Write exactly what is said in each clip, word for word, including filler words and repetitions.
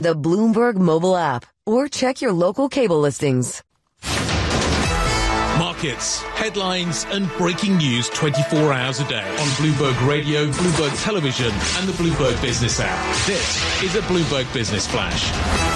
the Bloomberg mobile app, or check your local cable listings. Markets, headlines and breaking news twenty-four hours a day on Bloomberg Radio, Bloomberg Television and the Bloomberg Business app. This is a Bloomberg Business Flash.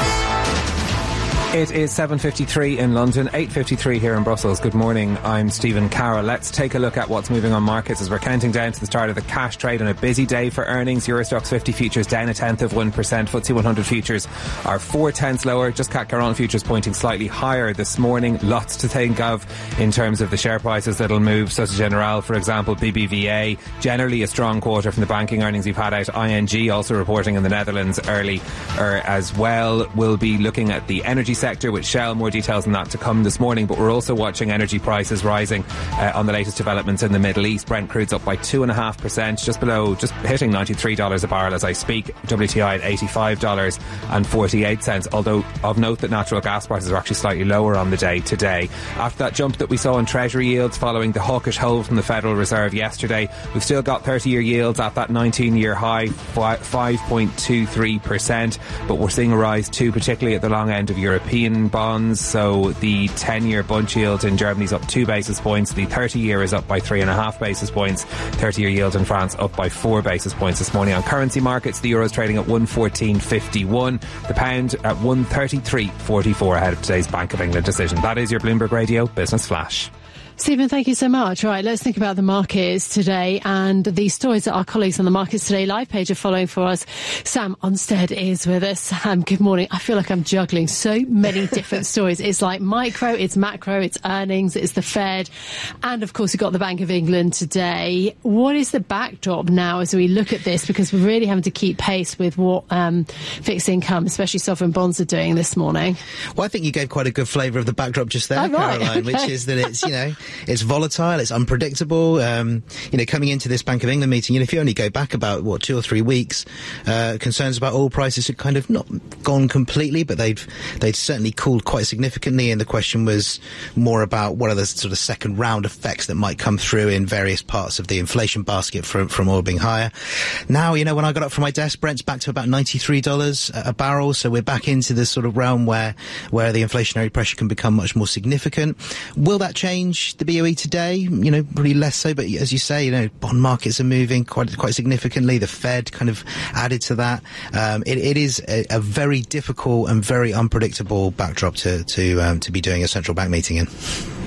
It is seven fifty-three in London, eight fifty-three here in Brussels. Good morning, I'm Stephen Carroll. Let's take a look at what's moving on markets as we're counting down to the start of the cash trade on a busy day for earnings. Euro Stoxx fifty futures down a tenth of one percent. F T S E one hundred futures are four tenths lower. Just C A C Caron futures pointing slightly higher this morning. Lots to think of in terms of the share prices that'll move. Société Générale, for example, B B V A, generally a strong quarter from the banking earnings we've had out. I N G also reporting in the Netherlands early er, as well. We'll be looking at the energy sector with Shell. More details on that to come this morning, but we're also watching energy prices rising uh, on the latest developments in the Middle East. Brent crude's up by two point five percent, just below, just hitting ninety-three dollars a barrel as I speak. W T I at eighty-five dollars and forty-eight cents, although of note that natural gas prices are actually slightly lower on the day today. After that jump that we saw in Treasury yields following the hawkish hold from the Federal Reserve yesterday, we've still got thirty-year yields at that nineteen-year high, five point two three percent, but we're seeing a rise too, particularly at the long end of European bonds. So the ten-year Bund yield in Germany is up two basis points. The thirty-year is up by three and a half basis points. thirty-year yield in France up by four basis points this morning. On currency markets, the euro is trading at one fourteen fifty-one. The pound at one thirty-three forty-four ahead of today's Bank of England decision. That is your Bloomberg Radio Business Flash. Stephen, thank you so much. Right, let's think about the markets today and the stories that our colleagues on the Markets Today live page are following for us. Sam Onstead is with us. Sam, good morning. I feel like I'm juggling so many different stories. It's like micro, it's macro, it's earnings, it's the Fed, and of course we've got the Bank of England today. What is the backdrop now as we look at this? Because we're really having to keep pace with what um, fixed income, especially sovereign bonds, are doing this morning. Well, I think you gave quite a good flavour of the backdrop just there, oh, right. Caroline, okay. which is that it's, you know, it's volatile, it's unpredictable. Um, you know, coming into this Bank of England meeting, you know, if you only go back about, what, two or three weeks, uh, concerns about oil prices had kind of not gone completely, but they'd, they'd certainly cooled quite significantly, and the question was more about what are the sort of second round effects that might come through in various parts of the inflation basket from, from oil being higher. Now, you know, when I got up from my desk, Brent's back to about ninety-three dollars a barrel, so we're back into this sort of realm where, where the inflationary pressure can become much more significant. Will that change the B O E today? You know, really less so, but as you say, you know, bond markets are moving quite quite significantly. The Fed kind of added to that. Um, it, it is a, a very difficult and very unpredictable backdrop to to um, to be doing a central bank meeting in.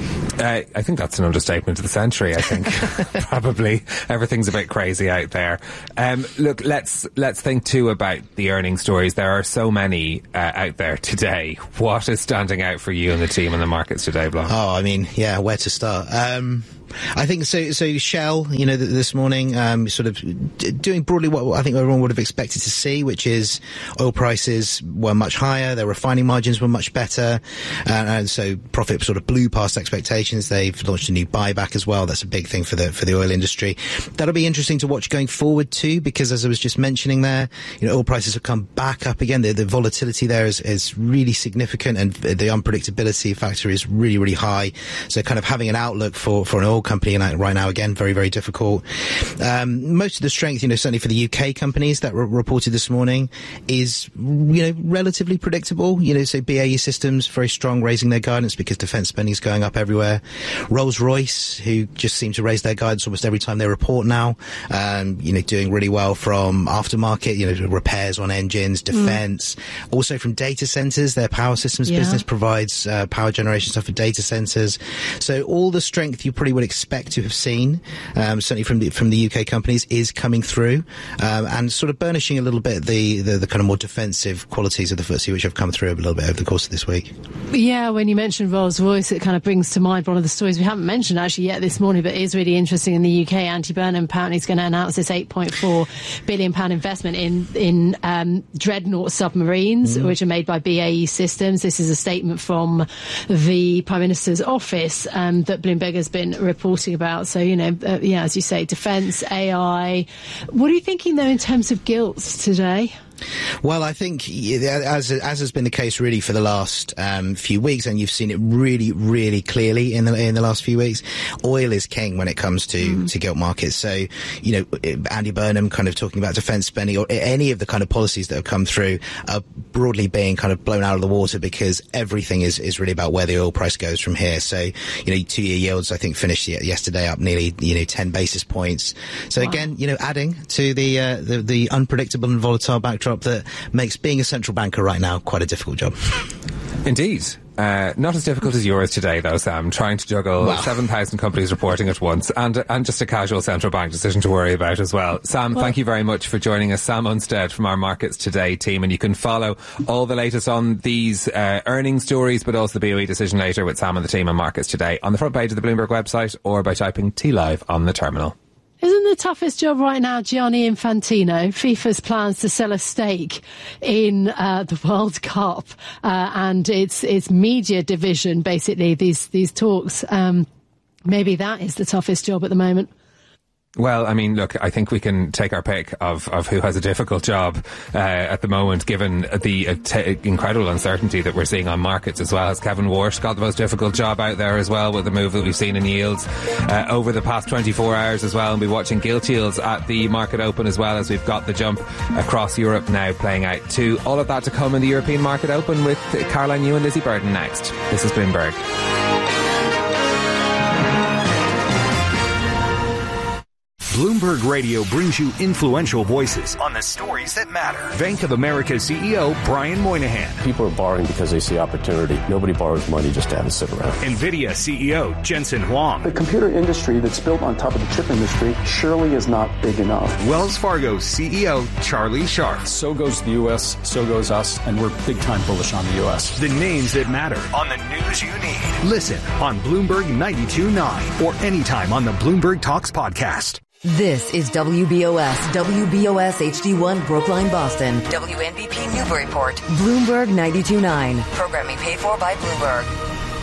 Uh, I think that's an understatement of the century. I think probably everything's a bit crazy out there. Um, look, let's let's think too about the earnings stories. There are so many uh, out there today. What is standing out for you and the team in the markets today, Blanc? Oh, I mean, yeah, where to start? Um, I think so. So Shell, you know, this morning, um, sort of d- doing broadly what I think everyone would have expected to see, which is oil prices were much higher, their refining margins were much better, uh, and so profit sort of blew past expectations. They've launched a new buyback as well. That's a big thing for the for the oil industry. That'll be interesting to watch going forward too, because as I was just mentioning there, you know, oil prices have come back up again. The, the volatility there is, is really significant, and the unpredictability factor is really, really high. So kind of having an outlook for for an oil company right now, again, very, very difficult. Um, most of the strength, you know, certainly for the U K companies that were reported this morning is, you know, relatively predictable. You know, so B A E Systems, very strong, raising their guidance because defence spending is going up everywhere. Rolls-Royce, who just seem to raise their guidance almost every time they report now, um, you know, doing really well from aftermarket, you know, repairs on engines, defence. Mm. Also from data centres, their power systems yeah. business provides uh, power generation stuff for data centres. So all the strength you probably would expect to have seen, um, certainly from the from the U K companies, is coming through, um, and sort of burnishing a little bit the, the, the kind of more defensive qualities of the F T S E, which have come through a little bit over the course of this week. Yeah, when you mentioned Rolls-Royce, it kind of brings to mind one of the stories we haven't mentioned actually yet this morning, but is really interesting in the U K. Andy Burnham apparently is going to announce this eight point four billion pounds investment in, in um, Dreadnought submarines, mm. which are made by B A E Systems. This is a statement from the Prime Minister's office um, that Bloomberg has been reporting about. So, you know, uh, yeah, as you say, defence, A I. What are you thinking, though, in terms of gilts today? Well, I think as as has been the case really for the last um, few weeks, and you've seen it really, really clearly in the in the last few weeks, oil is king when it comes to, mm. to gilt markets. So, you know, Andy Burnham kind of talking about defence spending, or any of the kind of policies that have come through are broadly being kind of blown out of the water because everything is, is really about where the oil price goes from here. So, you know, two-year yields, I think, finished yesterday up nearly, you know, ten basis points. So wow. Again, you know, adding to the, uh, the the unpredictable and volatile backdrop that makes being a central banker right now quite a difficult job. Indeed. Uh, not as difficult as yours today, though, Sam, trying to juggle wow. seven thousand companies reporting at once and and just a casual central bank decision to worry about as well. Sam, well, thank you very much for joining us. Sam Unstead from our Markets Today team. And you can follow all the latest on these uh, earnings stories, but also the B O E decision later with Sam and the team on Markets Today on the front page of the Bloomberg website or by typing T Live on the terminal. Isn't the toughest job right now Gianni Infantino? FIFA's plans to sell a stake in uh, the World Cup uh, and its its media division, basically, these, these talks. Um, maybe that is the toughest job at the moment. Well, I mean, look, I think we can take our pick of, of who has a difficult job uh, at the moment, given the uh, t- incredible uncertainty that we're seeing on markets as well. Has Kevin Walsh got the most difficult job out there as well with the move that we've seen in yields uh, over the past twenty-four hours as well? And we're watching gilt yields at the market open as well, as we've got the jump across Europe now playing out too. All of that to come in the European market open with Caroline New and Lizzie Burden next. This is Bloomberg. Bloomberg Radio brings you influential voices on the stories that matter. Bank of America C E O Brian Moynihan. People are borrowing because they see opportunity. Nobody borrows money just to have it sit around. NVIDIA C E O Jensen Huang. The computer industry that's built on top of the chip industry surely is not big enough. Wells Fargo C E O Charlie Scharf. So goes the U S, so goes us, and we're big time bullish on the U S. The names that matter on the news you need. Listen on Bloomberg ninety-two point nine or anytime on the Bloomberg Talks podcast. This is W B O S, W B O S H D one Brookline, Boston, W N B P Newburyport, Bloomberg ninety-two point nine. Programming paid for by Bloomberg.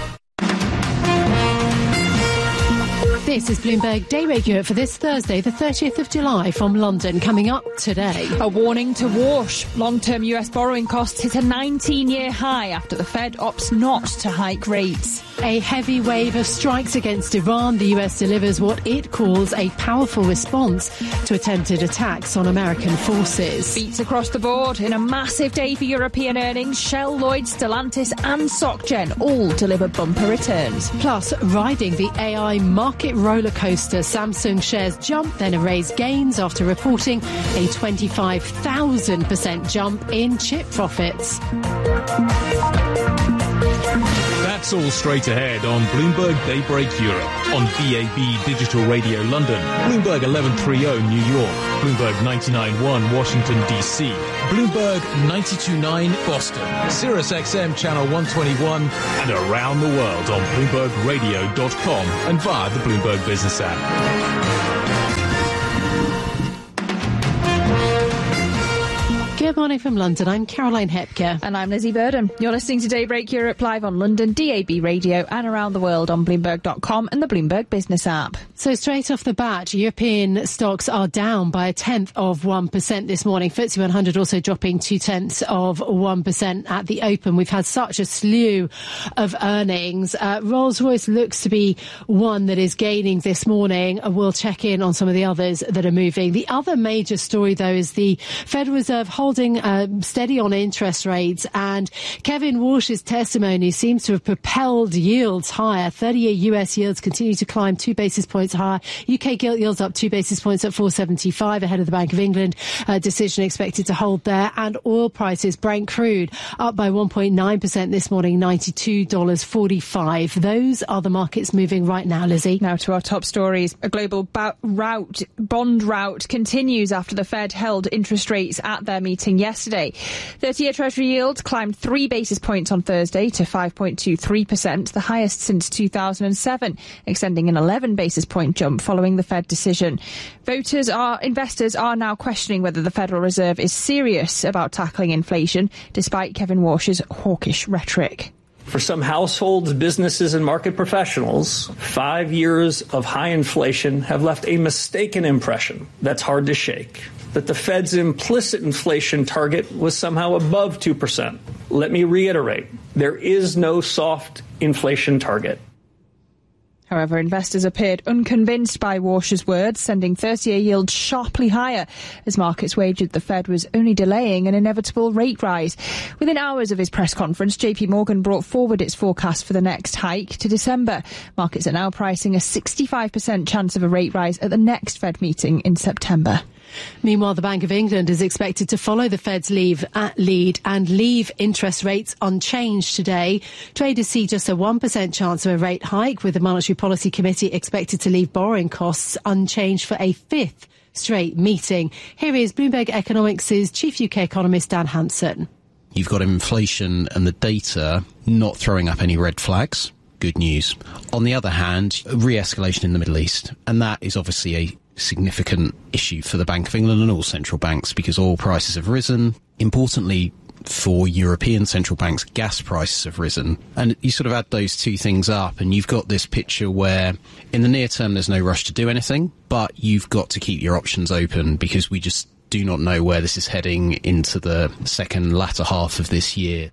This is Bloomberg Day Rate Europe for this Thursday, the thirtieth of July from London. Coming up today. A warning to Walsh. Long-term U S borrowing costs hit a nineteen-year high after the Fed opts not to hike rates. A heavy wave of strikes against Iran. The U S delivers what it calls a powerful response to attempted attacks on American forces. Beats across the board in a massive day for European earnings. Shell, Lloyds, Stellantis and SocGen all deliver bumper returns. Plus, riding the A I market roller coaster, Samsung shares jump, then erase gains after reporting a twenty-five thousand percent jump in chip profits. That's all straight ahead on Bloomberg Daybreak Europe, on B A B Digital Radio London, Bloomberg eleven thirty New York, Bloomberg ninety-nine point one Washington D C, Bloomberg ninety-two point nine Boston, Sirius X M Channel one twenty-one, and around the world on Bloomberg Radio dot com and via the Bloomberg Business app. Good morning from London. I'm Caroline Hepker. And I'm Lizzie Burden. You're listening to Daybreak Europe live on London, D A B Radio and around the world on Bloomberg dot com and the Bloomberg Business app. So straight off the bat, European stocks are down by a tenth of one percent this morning. F T S E one hundred also dropping two tenths of one percent at the open. We've had such a slew of earnings. Uh, Rolls-Royce looks to be one that is gaining this morning. Uh, we'll check in on some of the others that are moving. The other major story, though, is the Federal Reserve holding Uh, steady on interest rates, and Kevin Walsh's testimony seems to have propelled yields higher. thirty-year U S yields continue to climb two basis points higher. U K gilt yields up two basis points at four seventy-five ahead of the Bank of England uh, decision expected to hold there. And oil prices, Brent crude up by one point nine percent this morning, ninety-two dollars forty-five. Those are the markets moving right now, Lizzie. Now to our top stories. A global bout, rout, bond rout continues after the Fed held interest rates at their meeting yesterday. thirty-year Treasury yields climbed three basis points on Thursday to five point two three percent, the highest since two thousand seven, extending an eleven basis point jump following the Fed decision. Voters are, investors are now questioning whether the Federal Reserve is serious about tackling inflation, despite Kevin Walsh's hawkish rhetoric. For some households, businesses, and market professionals, five years of high inflation have left a mistaken impression that's hard to shake. that the Fed's implicit inflation target was somehow above two percent. Let me reiterate, there is no soft inflation target. However, investors appeared unconvinced by Warsh's words, sending thirty-year yields sharply higher as markets wagered the Fed was only delaying an inevitable rate rise. Within hours of his press conference, J P Morgan brought forward its forecast for the next hike to December. Markets are now pricing a sixty-five percent chance of a rate rise at the next Fed meeting in September. Meanwhile, the Bank of England is expected to follow the Fed's leave, uh, lead and leave interest rates unchanged today. Traders see just a one percent chance of a rate hike, with the Monetary Policy Committee expected to leave borrowing costs unchanged for a fifth straight meeting. Here is Bloomberg Economics' chief U K economist Dan Hanson. You've got inflation and the data not throwing up any red flags. Good news. On the other hand, re-escalation in the Middle East, and that is obviously a significant issue for the Bank of England and all central banks because oil prices have risen. Importantly, for European central banks, gas prices have risen. And you sort of add those two things up and you've got this picture where in the near term there's no rush to do anything, but you've got to keep your options open because we just do not know where this is heading into the second latter half of this year.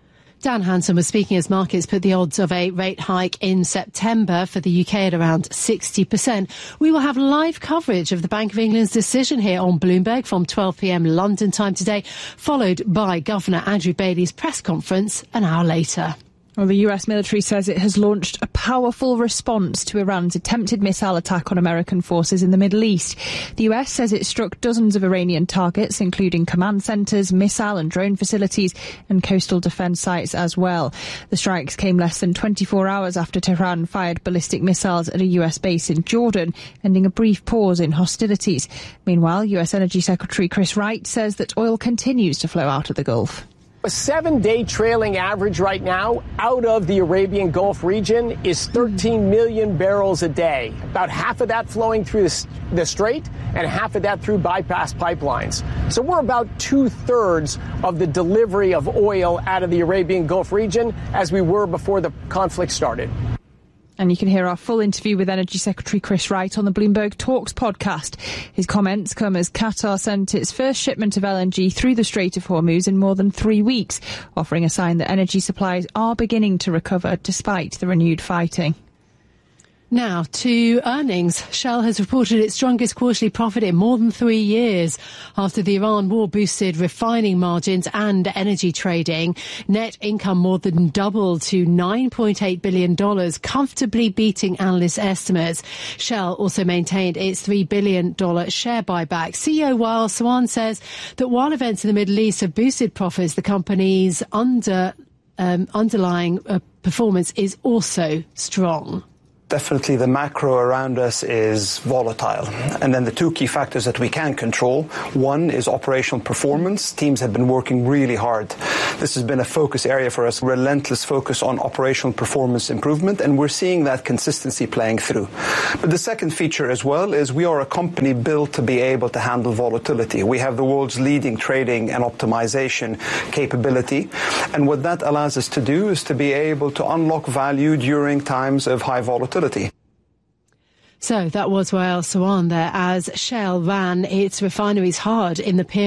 Dan Hanson was speaking as markets put the odds of a rate hike in September for the U K at around sixty percent. We will have live coverage of the Bank of England's decision here on Bloomberg from twelve p.m. London time today, followed by Governor Andrew Bailey's press conference an hour later. Well, the U S military says it has launched a powerful response to Iran's attempted missile attack on American forces in the Middle East. The U S says it struck dozens of Iranian targets, including command centres, missile and drone facilities and coastal defence sites as well. The strikes came less than twenty-four hours after Tehran fired ballistic missiles at a U S base in Jordan, ending a brief pause in hostilities. Meanwhile, U S Energy Secretary Chris Wright says that oil continues to flow out of the Gulf. A seven-day trailing average right now out of the Arabian Gulf region is thirteen million barrels a day. About half of that flowing through the, the strait and half of that through bypass pipelines. So we're about two-thirds of the delivery of oil out of the Arabian Gulf region as we were before the conflict started. And you can hear our full interview with Energy Secretary Chris Wright on the Bloomberg Talks podcast. His comments come as Qatar sent its first shipment of L N G through the Strait of Hormuz in more than three weeks, offering a sign that energy supplies are beginning to recover despite the renewed fighting. Now to earnings. Shell has reported its strongest quarterly profit in more than three years after the Iran war boosted refining margins and energy trading. Net income more than doubled to nine point eight billion dollars, comfortably beating analyst estimates. Shell also maintained its three billion dollars share buyback. C E O Wael Sawan says that while events in the Middle East have boosted profits, the company's under, um, underlying uh, performance is also strong. Definitely the macro around us is volatile. And then the two key factors that we can control, one is operational performance. Teams have been working really hard. This has been a focus area for us, relentless focus on operational performance improvement, and we're seeing that consistency playing through. But the second feature as well is we are a company built to be able to handle volatility. We have the world's leading trading and optimization capability. And what that allows us to do is to be able to unlock value during times of high volatility. So that was Wael Sawan there as Shell ran its refineries hard in the period.